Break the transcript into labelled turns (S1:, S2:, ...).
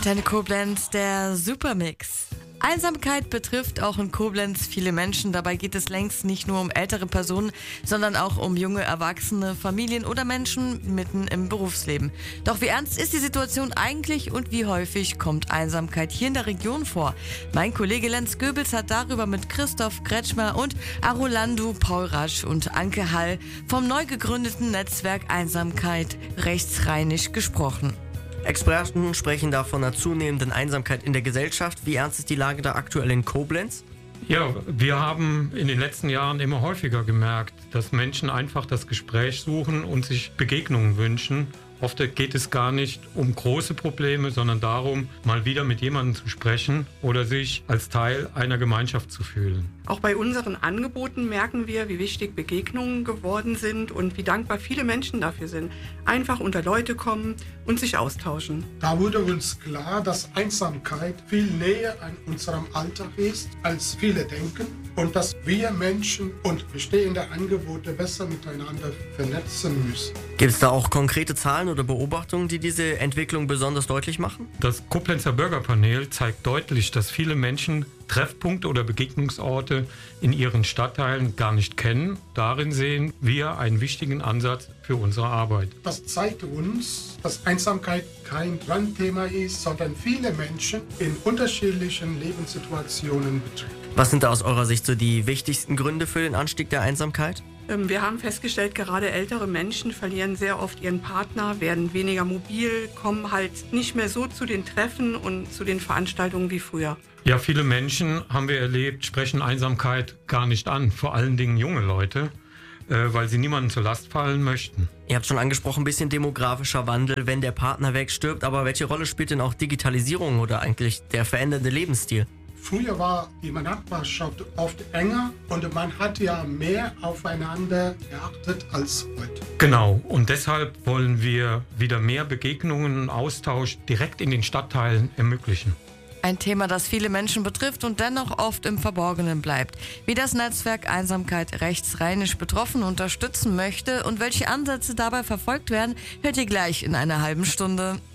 S1: Antenne Koblenz, der Supermix. Einsamkeit betrifft auch in Koblenz viele Menschen. Dabei geht es längst nicht nur um ältere Personen, sondern auch um junge Erwachsene, Familien oder Menschen mitten im Berufsleben. Doch wie ernst ist die Situation eigentlich und wie häufig kommt Einsamkeit hier in der Region vor? Mein Kollege Lenz Goebels hat darüber mit Christoph Kretschmer und Arolandu Paurasch und Anke Hall vom neu gegründeten Netzwerk Einsamkeit rechtsrheinisch gesprochen.
S2: Experten sprechen da von einer zunehmenden Einsamkeit in der Gesellschaft. Wie ernst ist die Lage da aktuell in Koblenz?
S3: Ja, wir haben in den letzten Jahren immer häufiger gemerkt, dass Menschen einfach das Gespräch suchen und sich Begegnungen wünschen. Oft geht es gar nicht um große Probleme, sondern darum, mal wieder mit jemandem zu sprechen oder sich als Teil einer Gemeinschaft zu fühlen.
S4: Auch bei unseren Angeboten merken wir, wie wichtig Begegnungen geworden sind und wie dankbar viele Menschen dafür sind. Einfach unter Leute kommen und sich austauschen.
S5: Da wurde uns klar, dass Einsamkeit viel näher an unserem Alltag ist, als viele denken. Und dass wir Menschen und bestehende Angebote besser miteinander vernetzen müssen.
S2: Gibt es da auch konkrete Zahlen oder Beobachtungen, die diese Entwicklung besonders deutlich machen?
S3: Das Koblenzer Bürgerpanel zeigt deutlich, dass viele Menschen Treffpunkte oder Begegnungsorte in ihren Stadtteilen gar nicht kennen. Darin sehen wir einen wichtigen Ansatz für unsere Arbeit.
S5: Das zeigt uns, dass Einsamkeit kein Randthema ist, sondern viele Menschen in unterschiedlichen Lebenssituationen betrifft.
S2: Was sind da aus eurer Sicht so die wichtigsten Gründe für den Anstieg der Einsamkeit?
S4: Wir haben festgestellt, gerade ältere Menschen verlieren sehr oft ihren Partner, werden weniger mobil, kommen halt nicht mehr so zu den Treffen und zu den Veranstaltungen wie früher.
S3: Ja, viele Menschen, haben wir erlebt, sprechen Einsamkeit gar nicht an, vor allen Dingen junge Leute, weil sie niemandem zur Last fallen möchten.
S2: Ihr habt schon angesprochen, ein bisschen demografischer Wandel, wenn der Partner wegstirbt, aber welche Rolle spielt denn auch Digitalisierung oder eigentlich der verändernde Lebensstil?
S5: Früher war die Nachbarschaft oft enger und man hat ja mehr aufeinander geachtet als heute.
S3: Genau, und deshalb wollen wir wieder mehr Begegnungen und Austausch direkt in den Stadtteilen ermöglichen.
S1: Ein Thema, das viele Menschen betrifft und dennoch oft im Verborgenen bleibt. Wie das Netzwerk Einsamkeit rechtsrheinisch Betroffene unterstützen möchte und welche Ansätze dabei verfolgt werden, hört ihr gleich in einer halben Stunde.